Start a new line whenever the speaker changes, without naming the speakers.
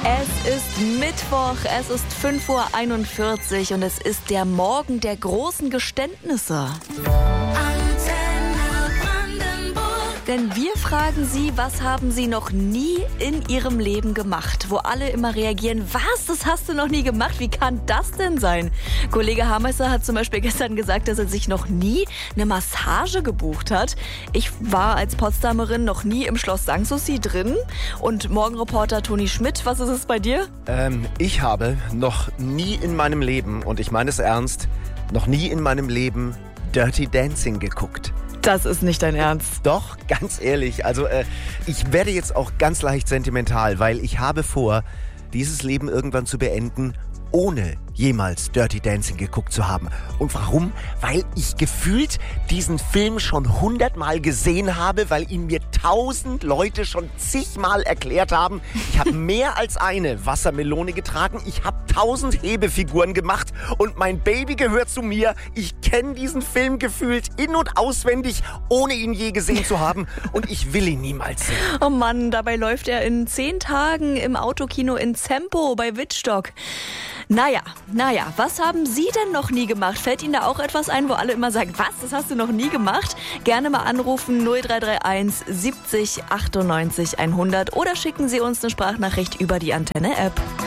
Es ist Mittwoch, es ist 5:41 Uhr und es ist der Morgen der großen Geständnisse. Denn wir fragen Sie, was haben Sie noch nie in Ihrem Leben gemacht? Wo alle immer reagieren, was, das hast du noch nie gemacht? Wie kann das denn sein? Kollege Hamesser hat zum Beispiel gestern gesagt, dass er sich noch nie eine Massage gebucht hat. Ich war als Potsdamerin noch nie im Schloss Sanssouci drin. Und Morgenreporter Toni Schmidt, was ist es bei dir?
Ich habe noch nie in meinem Leben, und ich meine es ernst, noch nie in meinem Leben Dirty Dancing geguckt.
Das ist nicht dein Ernst.
Doch, ganz ehrlich. Also ich werde jetzt auch ganz leicht sentimental, weil ich habe vor, dieses Leben irgendwann zu beenden, ohne jemals Dirty Dancing geguckt zu haben. Und warum? Weil ich gefühlt diesen Film schon 100-mal gesehen habe, weil ihn mir 1000 Leute schon zigmal erklärt haben. Ich habe mehr als eine Wassermelone getragen, ich habe 1000 Hebefiguren gemacht und mein Baby gehört zu mir. Ich kenne diesen Film gefühlt in- und auswendig, ohne ihn je gesehen zu haben, und ich will ihn niemals sehen.
Oh Mann, dabei läuft er in 10 Tagen im Autokino in Zempo bei Wittstock. Naja, was haben Sie denn noch nie gemacht? Fällt Ihnen da auch etwas ein, wo alle immer sagen, was, das hast du noch nie gemacht? Gerne mal anrufen 0331 70 98 100 oder schicken Sie uns eine Sprachnachricht über die Antenne-App.